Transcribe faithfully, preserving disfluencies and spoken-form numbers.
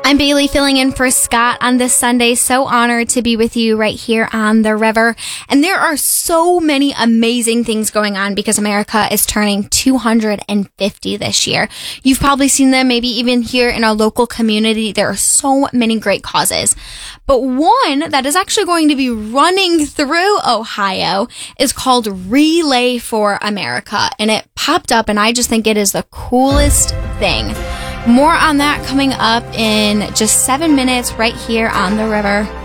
I'm Bailey filling in for Scott on this Sunday. So honored to be with you right here on the river. And there are so many amazing things going on because America is turning two hundred fifty this year. You've probably seen them, maybe even here in our local community. There are so many great causes. But one that is actually going to be running through Ohio is called Relay for America. And it popped up, and I just think it is the coolest thing. More on that coming up in just seven minutes right here on the river.